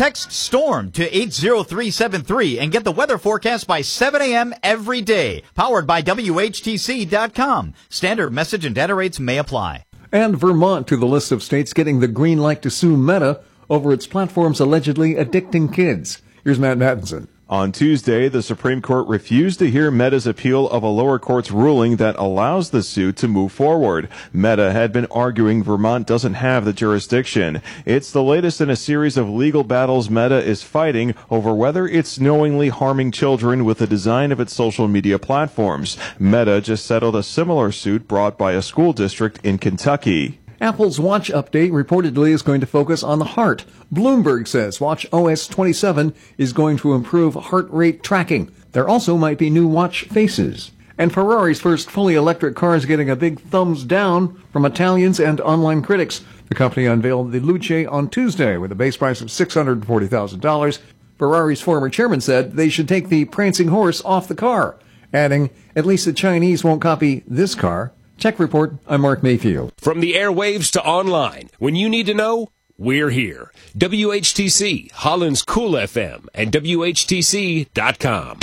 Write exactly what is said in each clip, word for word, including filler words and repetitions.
Text STORM to eight zero three seven three and get the weather forecast by seven a.m. every day. Powered by W H T C dot com. Standard message and data rates may apply. And Vermont to the list of states getting the green light to sue Meta over its platforms allegedly addicting kids. Here's Matt Mattinson. On Tuesday, the Supreme Court refused to hear Meta's appeal of a lower court's ruling that allows the suit to move forward. Meta had been arguing Vermont doesn't have the jurisdiction. It's the latest in a series of legal battles Meta is fighting over whether it's knowingly harming children with the design of its social media platforms. Meta just settled a similar suit brought by a school district in Kentucky. Apple's Watch update reportedly is going to focus on the heart. Bloomberg says Watch O S twenty-seven is going to improve heart rate tracking. There also might be new watch faces. And Ferrari's first fully electric car is getting a big thumbs down from Italians and online critics. The company unveiled the Luce on Tuesday with a base price of six hundred forty thousand dollars. Ferrari's former chairman said they should take the prancing horse off the car, adding, at least the Chinese won't copy this car. Tech Report, I'm Mark Mayfield. From the airwaves to online, when you need to know, we're here. W H T C, Holland's Cool F M, and W H T C dot com.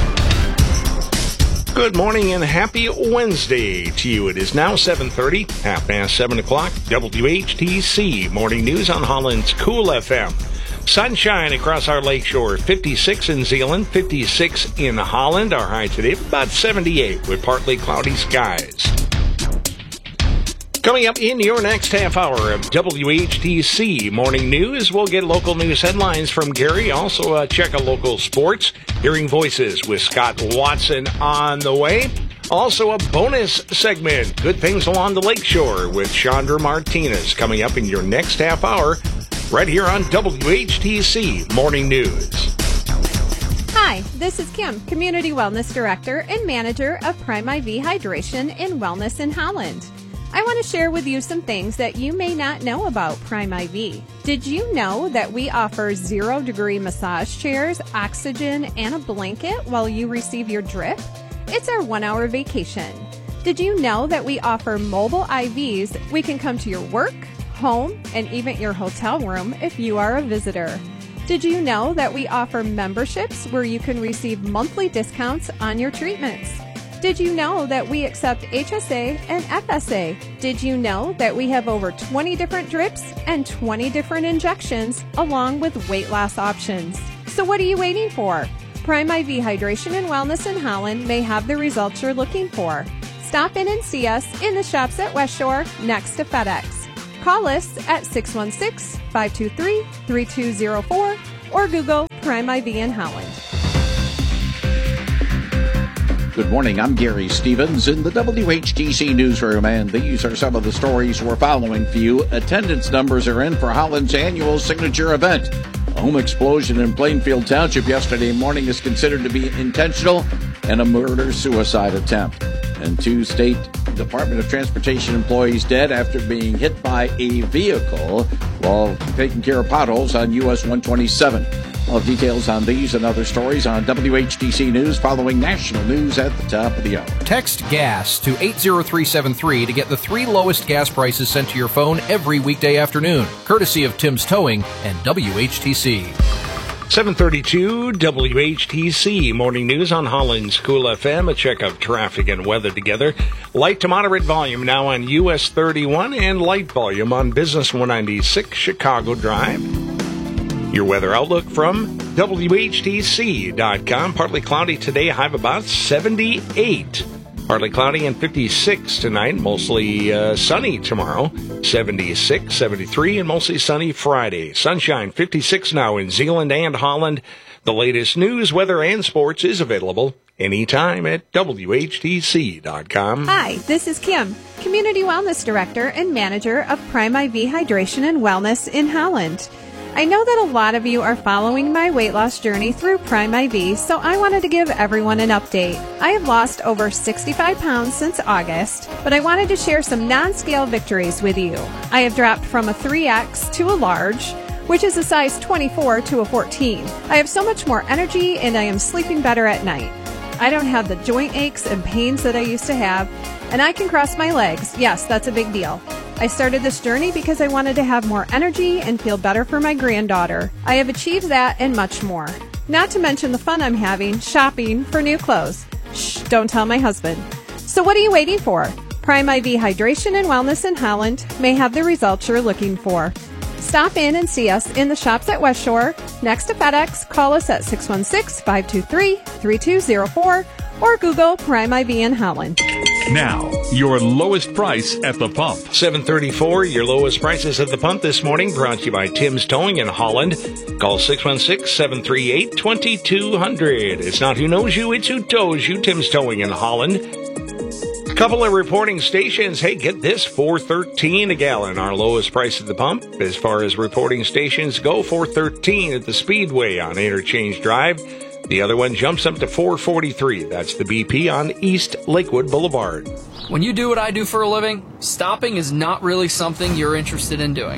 Good morning and happy Wednesday to you. It is now seven thirty, half past seven o'clock. W H T C Morning News on Holland's Cool F M. Sunshine across our lakeshore, fifty-six in Zeeland, fifty-six in Holland. Our high today about seventy-eight with partly cloudy skies. Coming up in your next half hour of W H T C Morning News, we'll get local news headlines from Gary. Also, uh, check a local sports. Hearing Voices with Scott Watson on the way. Also, a bonus segment, Good Things Along the Lakeshore with Chandra Martinez, coming up in your next half hour right here on W H T C Morning News. Hi, this is Kim, Community Wellness Director and Manager of Prime I V Hydration and Wellness in Holland. I want to share with you some things that you may not know about Prime I V. Did you know that we offer zero-degree massage chairs, oxygen, and a blanket while you receive your drip? It's our one-hour vacation. Did you know that we offer mobile I Vs? We can come to your work, home, and even your hotel room if you are a visitor. Did you know that we offer memberships where you can receive monthly discounts on your treatments? Did you know that we accept H S A and F S A? Did you know that we have over twenty different drips and twenty different injections along with weight loss options? So what are you waiting for? Prime I V Hydration and Wellness in Holland may have the results you're looking for. Stop in and see us in the shops at West Shore next to FedEx. Call us at six one six, five two three, three two zero four or Google Prime I V in Holland. Good morning, I'm Gary Stevens in the W H T C newsroom, and these are some of the stories we're following for you. Attendance numbers are in for Holland's annual signature event. A home explosion in Plainfield Township yesterday morning is considered to be intentional and a murder-suicide attempt. And two state Department of Transportation employees dead after being hit by a vehicle while taking care of potholes on U S one twenty-seven. All details on these and other stories on W H T C News following national news at the top of the hour. Text GAS to eight zero three seven three to get the three lowest gas prices sent to your phone every weekday afternoon, courtesy of Tim's Towing and W H T C. seven thirty-two W H T C Morning News on Holland's Cool F M. A check of traffic and weather together. Light to moderate volume now on U S thirty-one and light volume on Business one ninety-six Chicago Drive. Your weather outlook from W H T C dot com. Partly cloudy today, high of about seventy-eight. Partly cloudy and fifty-six tonight, mostly uh, sunny tomorrow. seventy-six, seventy-three, and mostly sunny Friday. Sunshine, fifty-six now in Zeeland and Holland. The latest news, weather, and sports is available anytime at W H T C dot com. Hi, this is Kim, Community Wellness Director and Manager of Prime I V Hydration and Wellness in Holland. I know that a lot of you are following my weight loss journey through Prime I V, so I wanted to give everyone an update. I have lost over sixty-five pounds since August, but I wanted to share some non-scale victories with you. I have dropped from a three X to a large, which is a size twenty-four to a fourteen. I have so much more energy and I am sleeping better at night. I don't have the joint aches and pains that I used to have, and I can cross my legs. Yes, that's a big deal. I started this journey because I wanted to have more energy and feel better for my granddaughter. I have achieved that and much more. Not to mention the fun I'm having shopping for new clothes. Shh, don't tell my husband. So what are you waiting for? Prime I V Hydration and Wellness in Holland may have the results you're looking for. Stop in and see us in the shops at West Shore, next to FedEx. Call us at six one six, five two three, three two zero four or Google Prime I V in Holland. Now, your lowest price at the pump. seven thirty-four, your lowest prices at the pump this morning, brought to you by Tim's Towing in Holland. Call six one six, seven three eight, two two zero zero. It's not who knows you, it's who tows you. Tim's Towing in Holland. Couple of reporting stations. Hey, get this, four thirteen a gallon, our lowest price at the pump. As far as reporting stations go, four thirteen at the Speedway on Interchange Drive. The other one jumps up to four forty-three. That's the B P on East Lakewood Boulevard. When you do what I do for a living, stopping is not really something you're interested in doing.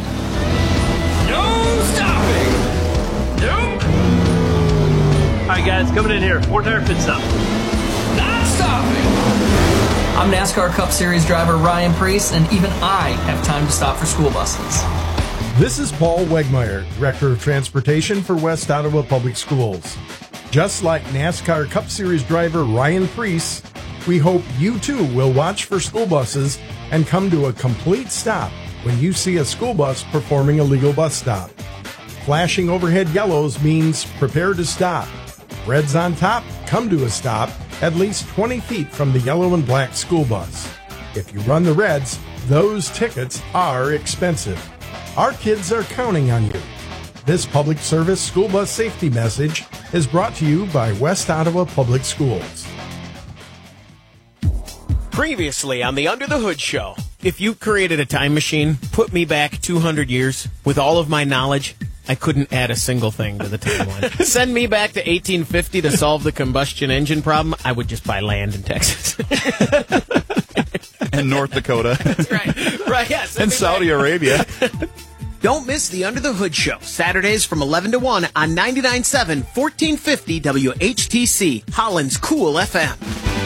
No stopping! Nope! Alright guys, coming in here. Four tire pit stop. Not stopping! I'm NASCAR Cup Series driver Ryan Preece, and even I have time to stop for school buses. This is Paul Wegmeyer, Director of Transportation for West Ottawa Public Schools. Just like NASCAR Cup Series driver Ryan Preece, we hope you too will watch for school buses and come to a complete stop when you see a school bus performing a legal bus stop. Flashing overhead yellows means prepare to stop. Reds on top, come to a stop at least twenty feet from the yellow and black school bus. If you run the reds, those tickets are expensive. Our kids are counting on you. This public service school bus safety message is brought to you by West Ottawa Public Schools. Previously on the Under the Hood Show. If you created a time machine, put me back two hundred years with all of my knowledge, I couldn't add a single thing to the timeline. Send me back to eighteen fifty to solve the combustion engine problem, I would just buy land in Texas. And North Dakota. That's right. Right, yes. And Saudi Arabia. Don't miss the Under the Hood Show, Saturdays from eleven to one on ninety-nine point seven, fourteen fifty W H T C, Holland's Cool F M.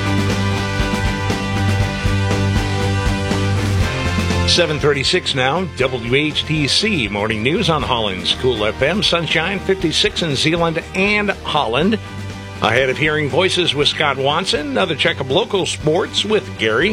seven thirty-six now, W H T C Morning News on Holland's Cool F M. Sunshine, fifty-six in Zeeland and Holland. Ahead of hearing voices with Scott Watson, another check of local sports with Gary.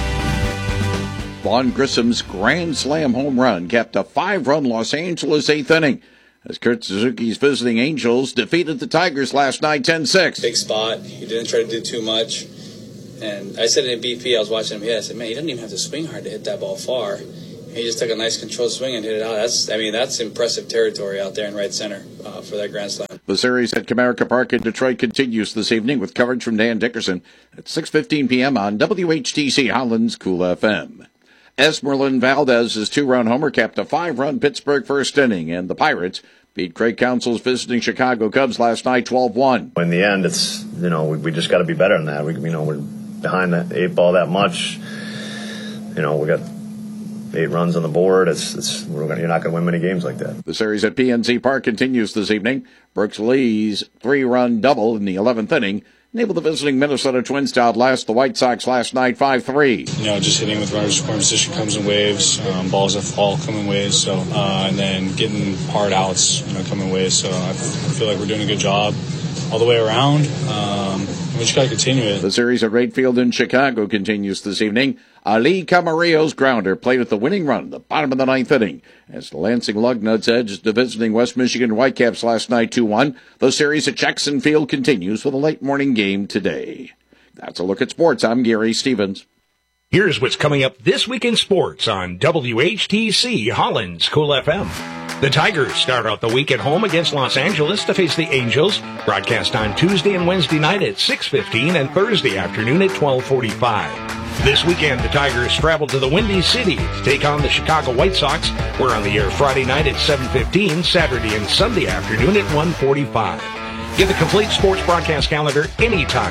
Vaughn Grissom's Grand Slam home run capped a five-run Los Angeles eighth inning as Kurt Suzuki's visiting Angels defeated the Tigers last night ten six. Big spot. He didn't try to do too much. And I said it in B P, I was watching him hit. I said, man, he doesn't even have to swing hard to hit that ball far. He just took a nice controlled swing and hit it out. That's, I mean, that's impressive territory out there in right center uh, for that Grand Slam. The series at Comerica Park in Detroit continues this evening with coverage from Dan Dickerson at six fifteen p.m. on W H T C Holland's Cool F M. Esmeralyn Valdez's two-run homer capped a five-run Pittsburgh first inning, and the Pirates beat Craig Counsell's visiting Chicago Cubs last night twelve one. In the end, it's, you know, we, we just got to be better than that. We, you know, we're behind the eight ball that much. You know, we got eight runs on the board. It's, it's we're gonna, you're not going to win many games like that. The series at P N C Park continues this evening. Brooks Lee's three-run double in the eleventh inning enabled the visiting Minnesota Twins to outlast the White Sox last night five three. You know, just hitting with runners in scoring position comes in waves. Um, balls that fall come in waves. So, uh, and then getting hard outs, you know, come in waves. So I, f- I feel like we're doing a good job all the way around. Um, we just got to continue it. The series at Wright Field in Chicago continues this evening. Ali Camarillo's grounder played at the winning run at the bottom of the ninth inning as the Lansing Lugnuts edged the visiting West Michigan Whitecaps last night two one. The series at Jackson Field continues with a late morning game today. That's a look at sports. I'm Gary Stevens. Here's what's coming up this week in sports on W H T C Holland's Cool F M. The Tigers start out the week at home against Los Angeles to face the Angels. Broadcast on Tuesday and Wednesday night at six fifteen and Thursday afternoon at twelve forty-five. This weekend, the Tigers travel to the Windy City to take on the Chicago White Sox. We're on the air Friday night at seven fifteen, Saturday and Sunday afternoon at one forty-five. Get the complete sports broadcast calendar anytime